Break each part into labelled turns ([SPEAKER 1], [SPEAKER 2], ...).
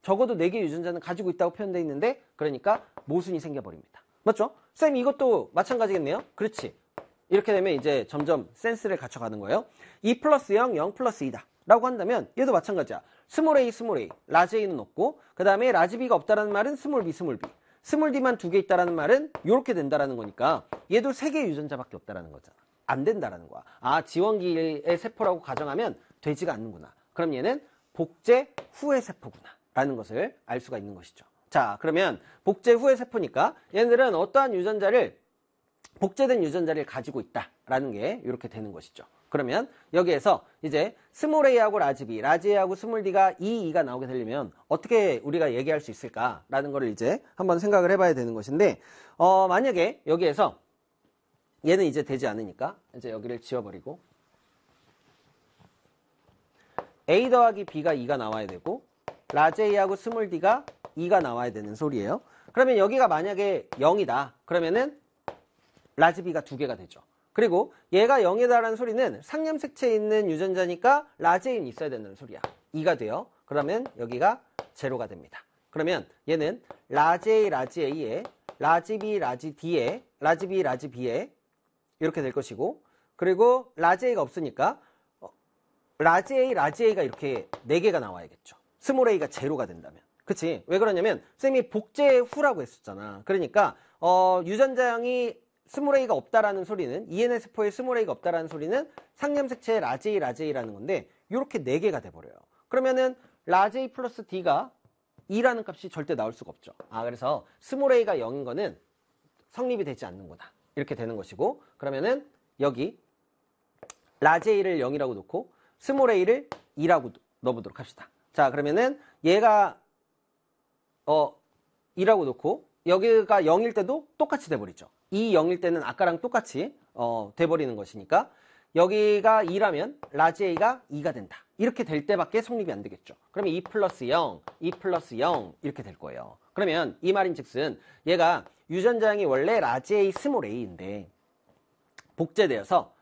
[SPEAKER 1] 적어도 4개의 유전자는 가지고 있다고 표현되어 있는데 그러니까 모순이 생겨버립니다. 맞죠? 쌤 이것도 마찬가지겠네요. 그렇지. 이렇게 되면 이제 점점 센스를 갖춰가는 거예요. 2 플러스 0, 0 플러스 2다 라고 한다면 얘도 마찬가지야. 스몰 a, 스몰 a, 라지 a는 없고 그 다음에 라지 b가 없다라는 말은 스몰 b, 스몰 b. 스몰 d만 2개 있다라는 말은 이렇게 된다라는 거니까 얘도 3개의 유전자밖에 없다라는 거잖아. 안 된다라는 거야. 아, 지원기의 세포라고 가정하면 되지가 않는구나. 그럼 얘는 복제 후의 세포구나 라는 것을 알 수가 있는 것이죠. 자, 그러면 복제 후의 세포니까 얘네들은 어떠한 유전자를 복제된 유전자를 가지고 있다라는 게 이렇게 되는 것이죠. 그러면 여기에서 이제 스몰 a하고 라지 b, 라지 a하고 스몰 d가 2가 나오게 되려면 어떻게 우리가 얘기할 수 있을까라는 거를 이제 한번 생각을 해봐야 되는 것인데 만약에 여기에서 얘는 이제 되지 않으니까 이제 여기를 지워버리고 a 더하기 b가 2가 나와야 되고 라지 a하고 스몰 d가 2가 나와야 되는 소리예요. 그러면 여기가 만약에 0이다. 그러면은 라지 b가 2개가 되죠. 그리고 얘가 0이다라는 소리는 상념색체에 있는 유전자니까 라지 a는 있어야 된다는 소리야. 2가 돼요. 그러면 여기가 제로가 됩니다. 그러면 얘는 라지 a, 라지 a에 라지 b, 라지 d에 라지 b, 라지 b에 이렇게 될 것이고 그리고 라지 a가 없으니까 라지 a, 라지 a가 이렇게 4개가 나와야겠죠. 스몰 a가 제로가 된다면. 그치? 왜 그러냐면 쌤이 복제 후라고 했었잖아. 그러니까 유전자형이 스몰 a가 없다라는 소리는 ENA 세포에 스몰 a가 없다라는 소리는 상념색체의 라지 A, 라지 a라는 건데 이렇게 4개가 돼버려요. 그러면은 라지 A 플러스 D가 2라는 값이 절대 나올 수가 없죠. 아, 그래서 스몰 a가 0인 거는 성립이 되지 않는구나. 이렇게 되는 것이고 그러면은 여기 라지 A를 0이라고 놓고 스몰 a를 2라고 넣어보도록 합시다. 자, 그러면은 얘가 2라고 놓고 여기가 0일 때도 똑같이 돼버리죠. 2, 0일 때는 아까랑 똑같이 돼버리는 것이니까 여기가 2라면 라지 a가 2가 된다. 이렇게 될 때밖에 성립이 안 되겠죠. 그러면 2 플러스 0, 2 플러스 0 이렇게 될 거예요. 그러면 이 말인 즉슨 얘가 유전자형이 원래 라지 a 스몰 a인데 복제되어서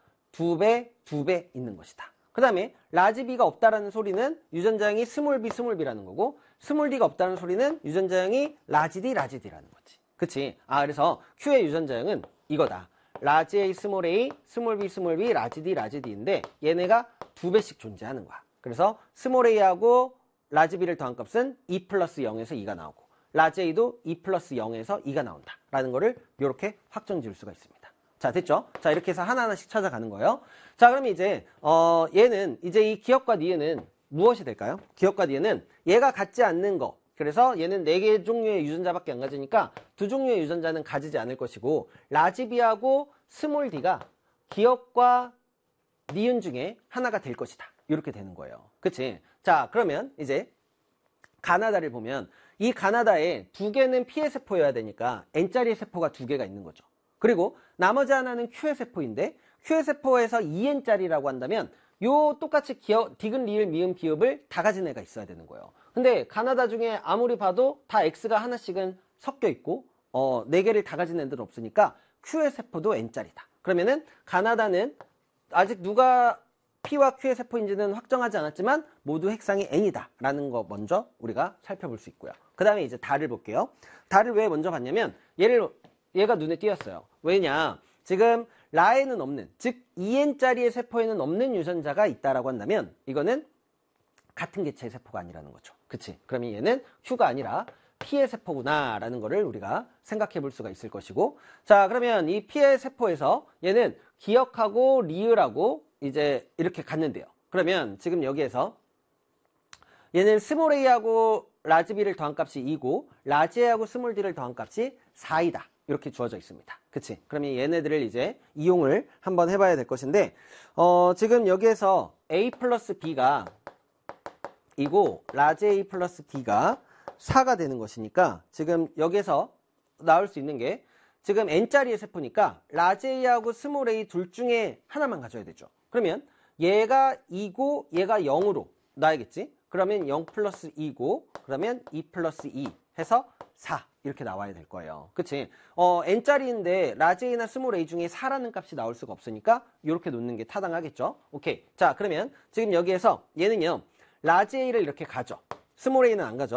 [SPEAKER 1] 2배 있는 것이다. 그 다음에 라지 b가 없다라는 소리는 유전자형이 스몰 b, 스몰 b라는 거고 스몰 d가 없다는 소리는 유전자형이 라지 d, 라지 d라는 거지. 그치? 아, 그래서 Q의 유전자형은 이거다. 라지 A, 스몰 a, 스몰 b, 스몰 b, 라지 d, 라지 d인데 얘네가 2배씩 존재하는 거야. 그래서 스몰 a하고 라지 b를 더한 값은 2 플러스 0에서 2가 나오고 라지 a도 2 플러스 0에서 2가 나온다. 라는 거를 이렇게 확정 지을 수가 있습니다. 자, 됐죠? 자, 이렇게 해서 하나하나씩 찾아가는 거예요. 자, 그러면 이제 얘는 이제 이 기억과 니은은 무엇이 될까요? 기억과 니은은 얘가 같지 않는 거. 그래서 얘는 4개 종류의 유전자밖에 안 가지니까 2종류의 유전자는 가지지 않을 것이고 라지 b하고 스몰 d가 기억과 니은 중에 하나가 될 것이다. 이렇게 되는 거예요. 그치? 자, 그러면 이제 가나다를 보면 이 가나다에 2개는 P의 세포여야 되니까 N자리의 세포가 2개가 있는 거죠. 그리고 나머지 하나는 Q의 세포인데 Q의 세포에서 EN자리라고 한다면 요 똑같이 디귿, 리을, 미음, 기읍을 다 가진 애가 있어야 되는 거예요. 근데 가나다 중에 아무리 봐도 다 X가 하나씩은 섞여 있고 4개를 다 가진 애들은 없으니까 Q의 세포도 N자리다. 그러면은 가나다는 아직 누가 P와 Q의 세포인지는 확정하지 않았지만 모두 핵상이 N이다 라는 거 먼저 우리가 살펴볼 수 있고요. 그 다음에 이제 달을 볼게요. 달을 왜 먼저 봤냐면 얘가 눈에 띄었어요. 왜냐? 지금 라에는 없는, 즉 EN자리의 세포에는 없는 유전자가 있다라고 한다면 이거는 같은 개체의 세포가 아니라는 거죠. 그치? 그러면 얘는 Q가 아니라 P의 세포구나 라는 거를 우리가 생각해 볼 수가 있을 것이고, 자, 그러면 이 P의 세포에서 얘는 기억하고 리을하고 이제 이렇게 갔는데요. 그러면 지금 여기에서 얘는 스몰 a하고 라지 b를 더한 값이 2고 라지 a하고 스몰 d를 더한 값이 4이다. 이렇게 주어져 있습니다. 그치? 그러면 얘네들을 이제 이용을 한번 해봐야 될 것인데 지금 여기에서 a 플러스 b가 이고 라지 a 플러스 d가 4가 되는 것이니까 지금 여기에서 나올 수 있는 게 지금 n자리의 세포니까 라지 a하고 스몰 a 둘 중에 하나만 가져야 되죠. 그러면 얘가 2고 얘가 0으로 나야겠지? 그러면 0 플러스 2고 그러면 2 플러스 2 해서 4 이렇게 나와야 될 거예요. 그치? n짜리인데 라지 a나 스몰 a 중에 4라는 값이 나올 수가 없으니까 이렇게 놓는 게 타당하겠죠? 오케이. 자, 그러면 지금 여기에서 얘는요 라지 a를 이렇게 가져. 스몰 a는 안 가져.